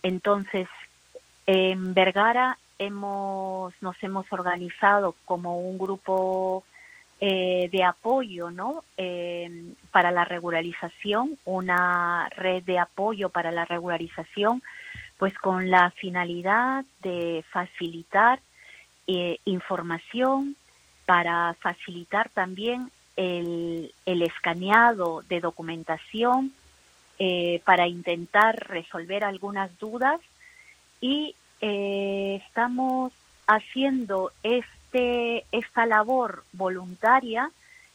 Entonces, en Vergara nos hemos organizado como un grupo de apoyo, ¿no? Para la regularización, una red de apoyo para la regularización, pues con la finalidad de facilitar información, para facilitar también el escaneado de documentación, para intentar resolver algunas dudas, y estamos haciendo esta labor voluntaria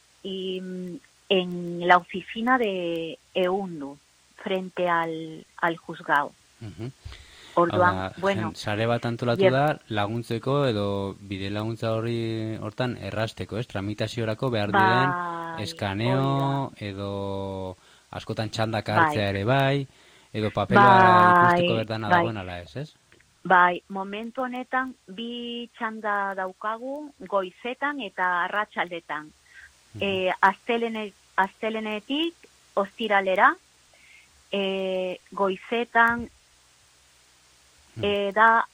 en la oficina de EUNU, frente al juzgado. Orduan, bueno, sare bat antolatu da laguntzeko edo bide laguntza hortan errasteko, tramitazioarako behar diren eskaneo edo askotan txandak hartzea ere bai, edo papeloa ikusteko berdana dagoen ala ez? Bai, momentu honetan bi txanda daukagu, goizetan eta arratsaldetan. Astelenetik ostiralera, goizetan da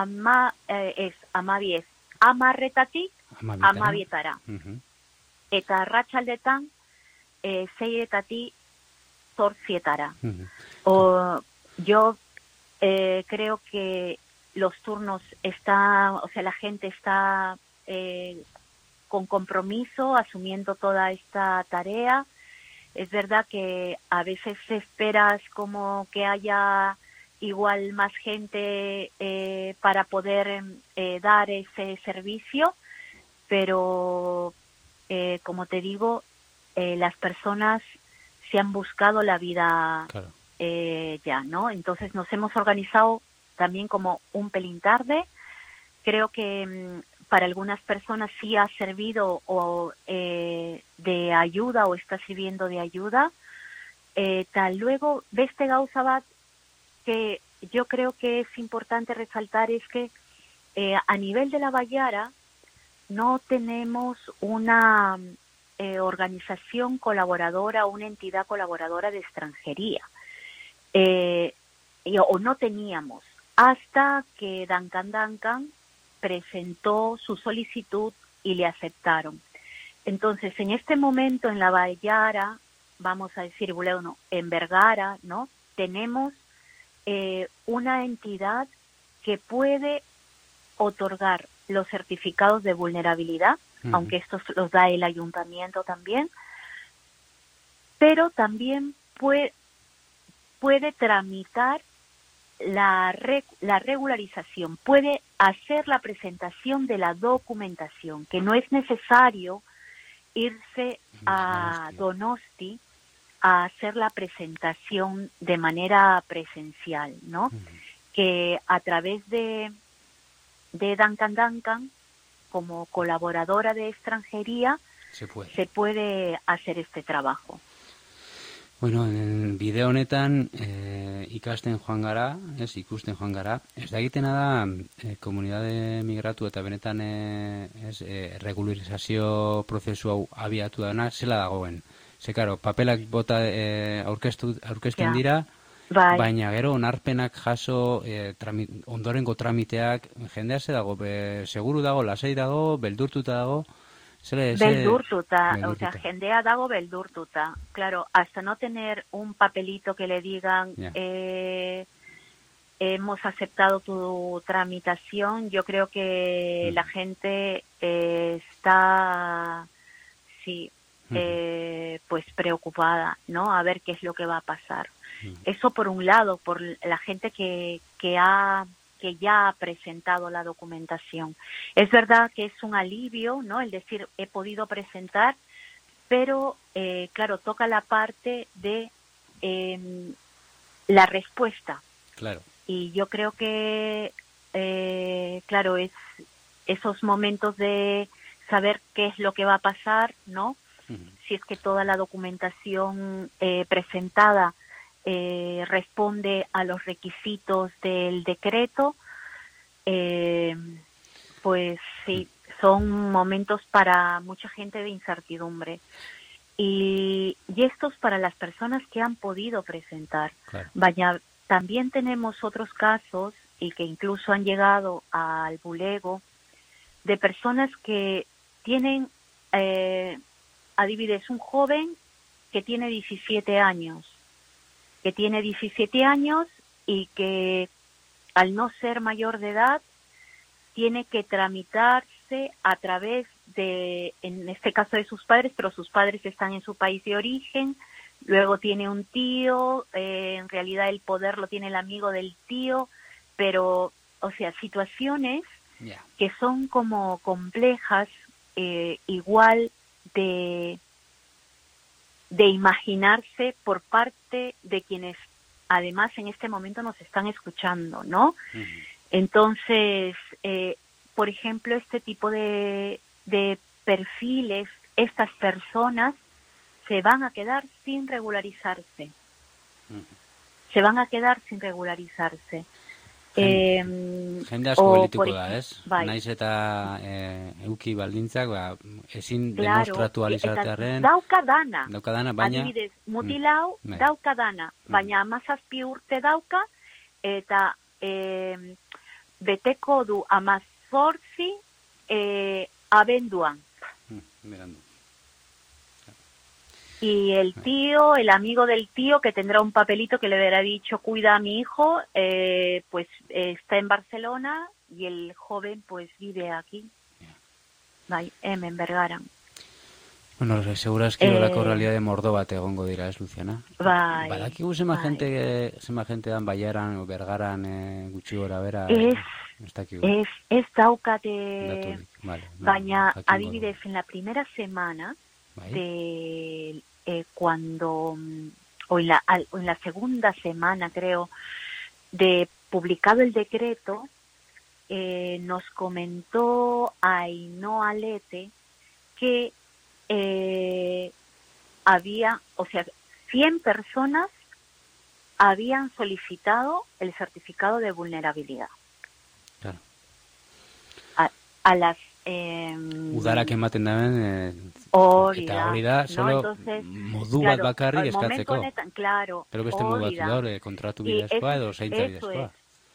amarretatik amabietara. Eta arratsaldetan 6etatik 8etara. Yo creo que los turnos la gente está con compromiso asumiendo toda esta tarea. Es verdad que a veces esperas como que haya igual más gente para poder dar ese servicio, pero como te digo, las personas se han buscado la vida ya, ¿no? Entonces nos hemos organizado también como un pelín tarde. Creo que para algunas personas sí ha servido de ayuda o está sirviendo de ayuda. Luego, beste gauza bat que yo creo que es importante resaltar es que a nivel de la Baiara no tenemos una organización colaboradora, una entidad colaboradora de extranjería. O no teníamos, hasta que Duncan presentó su solicitud y le aceptaron. Entonces, en este momento en la Baiara, vamos a decir, bueno, en Vergara, ¿no? Tenemos una entidad que puede otorgar los certificados de vulnerabilidad, aunque estos los da el ayuntamiento también, pero también puede tramitar la regularización, puede hacer la presentación de la documentación, que no es necesario irse a Donosti a hacer la presentación de manera presencial, ¿no? Que a través de Duncan, como colaboradora de extranjería, se puede hacer este trabajo. Bueno, en bideo honetan ikusten joan gara. Ez da egitena da komunitate migratu eta benetan regularizazio prozesu hau abiatu dana, zela dagoen. Ze, karo, papelak bota aurkezten dira, baina gero onarpenak jaso, ondorengo tramiteak, jendea ze dago, seguru dago, lasai dago, beldurtuta dago. Beldurtuta, o sea, jendea dago beldurtuta. Claro, hasta no tener un papelito que le digan hemos aceptado tu tramitación, yo creo que la gente está, pues preocupada, ¿no? A ver qué es lo que va a pasar. Eso por un lado, por la gente que ya ha presentado la documentación. Es verdad que es un alivio, ¿no? El decir, he podido presentar, pero, claro, toca la parte de la respuesta. Claro. Y yo creo que, claro, es esos momentos de saber qué es lo que va a pasar, ¿no? Si es que toda la documentación presentada responde a los requisitos del decreto, pues sí, son momentos para mucha gente de incertidumbre. Y estos para las personas que han podido presentar. Claro. Baina también tenemos otros casos, y que incluso han llegado al bulego, de personas que tienen, adibidez, un joven que tiene 17 años, y que al no ser mayor de edad tiene que tramitarse a través de, en este caso de sus padres, pero sus padres están en su país de origen, luego tiene un tío, en realidad el poder lo tiene el amigo del tío, pero, o sea, situaciones que son como complejas, igual de imaginarse por parte de quienes además en este momento nos están escuchando, ¿no? Uh-huh. Entonces, por ejemplo, este tipo de perfiles, estas personas se van a quedar sin regularizarse. Uh-huh. Jende asko gelituko da, ez? Bai. Naiz eta euki baldintzak, ezin demostratu alizatearen. Dauka dana, baina... Adibidez, mutilau, dauka dana, baina 17 urte dauka, eta beteko du 18 abenduan. Mirando. Y el tío, el amigo del tío, que tendrá un papelito que le habrá dicho, cuida a mi hijo, pues está en Barcelona, y el joven pues vive aquí. Bai, hemen Bergaran. Bueno, segurazki horako realidade mordo bat egongo dira, ez, Luciana? Bai. Badakigu zema gente dan Baiaran o Bergaran gutxi gora bera. Ez daukate, baina adibidez, en la primera semana de cuando, o en la segunda semana, creo, de publicado el decreto, nos comentó Ainhoa Lete que había, o sea, 100 personas habían solicitado el certificado de vulnerabilidad. Claro. A las udarak ematen daben eta hori da, solo modu bat bakarrik eskatzeko. Claro, pero beste modu bat daure, kontratu bidezkoa edo zaintza bidezkoa.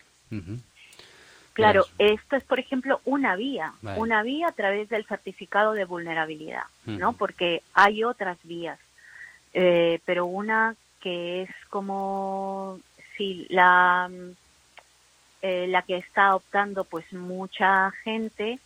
Claro, esto es, por ejemplo, una vía a través del certificado de vulnerabilidad, ¿no? Porque hay otras vías, pero una que es como, sí, la que está optando pues mucha gente,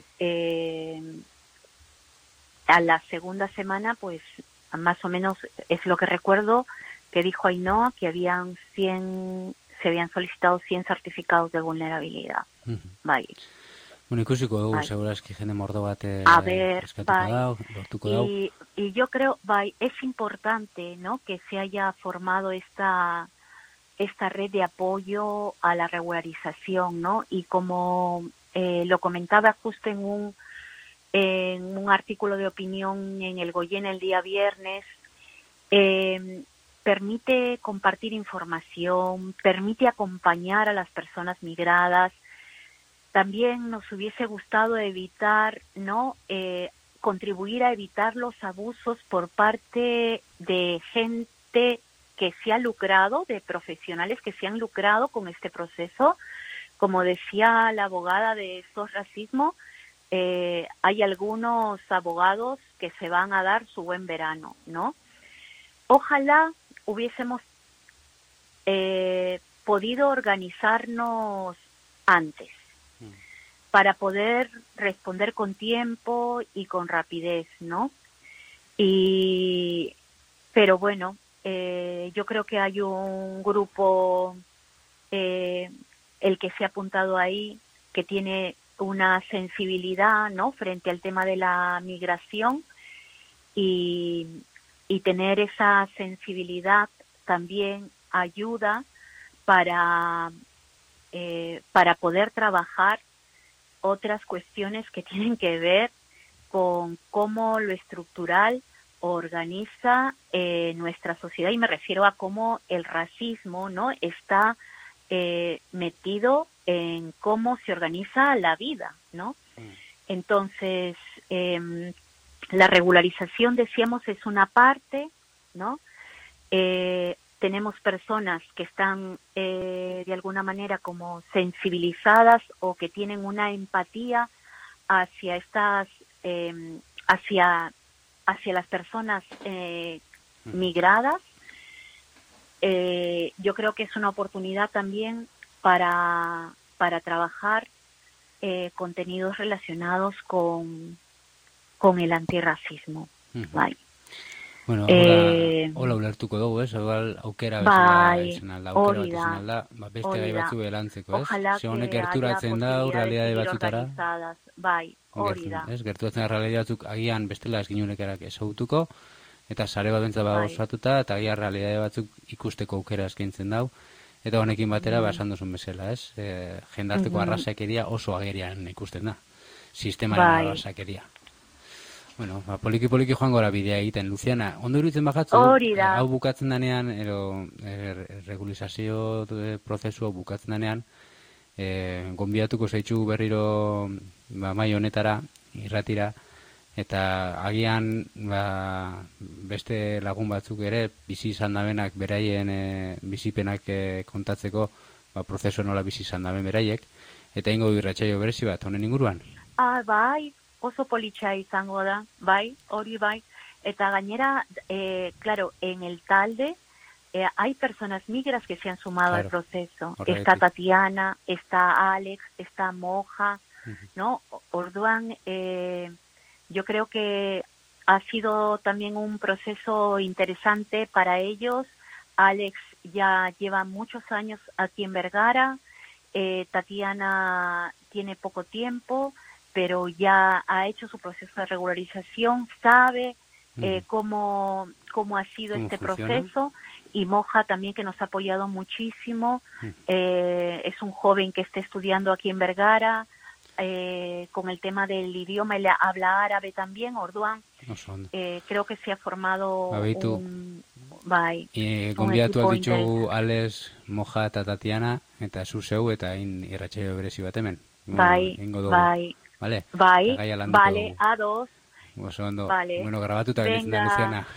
a la segunda semana, pues más o menos es lo que recuerdo que dijo Ainhoa, que se habían solicitado 100 certificados de vulnerabilidad. Bai. Bueno, ikusiko dugu, segurazki jende mordo bat lortuko dau. Y yo creo, es importante, ¿no?, que se haya formado esta red de apoyo a la regularización, ¿no? Y como lo comentaba justo en un artículo de opinión en El Goyen el día viernes, permite compartir información, permite acompañar a las personas migradas. También nos hubiese gustado evitar, ¿no?, contribuir a evitar los abusos por parte de gente que se ha lucrado, de profesionales que se han lucrado con este proceso. Como decía la abogada de SOS Racismo, hay algunos abogados que se van a dar su buen verano, ¿no? Ojalá hubiésemos podido organizarnos antes para poder responder con tiempo y con rapidez, ¿no? Pero bueno, yo creo que hay un grupo, el que se ha apuntado ahí, que tiene una sensibilidad, ¿no?, frente al tema de la migración, y tener esa sensibilidad también ayuda para poder trabajar otras cuestiones que tienen que ver con cómo lo estructural organiza nuestra sociedad, y me refiero a cómo el racismo, ¿no?, está metido en cómo se organiza la vida, ¿no? Entonces, la regularización, decíamos, es una parte, ¿no? tenemos personas que están de alguna manera como sensibilizadas o que tienen una empatía hacia estas hacia las personas migradas. Yo creo que es una oportunidad también para trabajar contenidos relacionados con el antirracismo. Bai. Bueno, hola ulertuko dugu, igual aukera bezala hori da, beste gai batzu belantzeko, Ze honek gerturatzen da, realitate batzutara. Bai, hori da. Gerturatzen da realitate batzuk agian bestela ez ginunekerak ezagutuko, eta sare bat bentsa osatuta, eta agian realitate batzuk ikusteko aukera eskaintzen dau, eta honekin batera esan duzun bezala, jendarteko arrasakeria oso agerian ikusten da, sistemaren arrasakeria. Bueno, poliki joan gora bidea egiten, Luciana. Ondo iruditzen bakatzu, hau bukatzen danean, regulizazio prozesu bukatzen danean, gonbidatuko zaitxu berriro mai honetara, irratira, eta agian beste lagun batzuk ere, bizi izan dabenak beraien bizipenak kontatzeko, prozesu nola bizi izan daben beraiek, eta ingo du irratsaio berezi bat, honen inguruan? Bai. Oso politxa izango da, bai, hori bai, eta gainera, claro, en el talde hay personas migras que se han sumado al proceso. Está Tatiana, está Alex, está Moja, ¿no? Orduan, yo creo que ha sido también un proceso interesante para ellos. Alex ya lleva muchos años aquí en Vergara, Tatiana tiene poco tiempo, pero ya ha hecho su proceso de regularización, sabe cómo ha sido este proceso, y Moja también, que nos ha apoyado muchísimo. Es un joven que está estudiando aquí en Vergara, con el tema del idioma, él habla árabe también, orduan. Creo que se ha formado un gonbidatu alditxu Alex, Moja eta Tatiana, eta zuzeu, eta irratsaio berezi bat hemen. Bai. Vale, A2. Bueno, grabatuta gelditzen da, Luciana.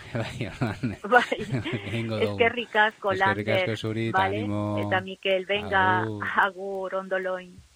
Eskerrik asko, Lander. Eta Mikel, venga, agur, ondoloin.